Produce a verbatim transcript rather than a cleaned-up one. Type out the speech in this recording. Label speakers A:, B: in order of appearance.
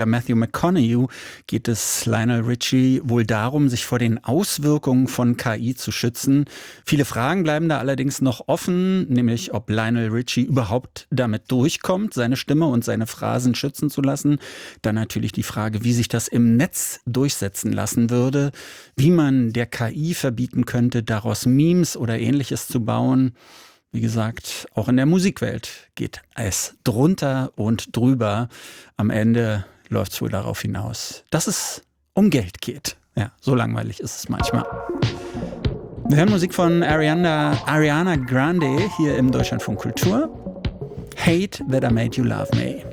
A: Matthew McConaughey geht es Lionel Richie wohl darum, sich vor den Auswirkungen von K I zu schützen. Viele Fragen bleiben da allerdings noch offen, nämlich ob Lionel Richie überhaupt damit durchkommt, seine Stimme und seine Phrasen schützen zu lassen. Dann natürlich die Frage, wie sich das im Netz durchsetzen lassen würde, wie man der K I verbieten könnte, daraus Memes oder Ähnliches zu bauen. Wie gesagt, auch in der Musikwelt geht es drunter und drüber. Am Ende läuft es wohl darauf hinaus, dass es um Geld geht. Ja, so langweilig ist es manchmal. Wir hören Musik von Ariana, Ariana Grande hier im Deutschlandfunk Kultur. Hate That I Made You Love Me.